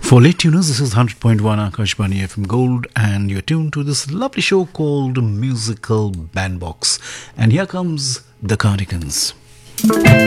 For late tuners, this is 100.1 Akashbani FM Gold, and you're tuned to this lovely show called Musical Bandbox. And here comes the Cardigans.